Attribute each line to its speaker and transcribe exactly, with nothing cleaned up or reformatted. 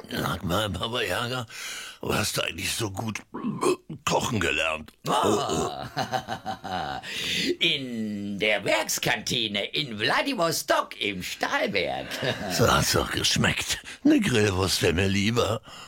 Speaker 1: Sag mal, Baba Yaga, wo hast du eigentlich so gut kochen gelernt?
Speaker 2: Oh. In der Werkskantine in Wladiwostok im Stahlwerk.
Speaker 1: So hat's doch geschmeckt. Eine Grillwurst wäre mir lieber.